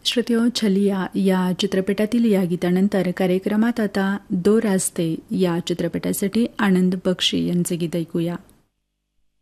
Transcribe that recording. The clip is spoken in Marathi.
श्रोत्यो छलिया या चित्रपटातील या गीतानंतर कार्यक्रमात आता दो रास्ते या चित्रपटासाठी आनंद बक्षी यांचे गीत ऐकूया.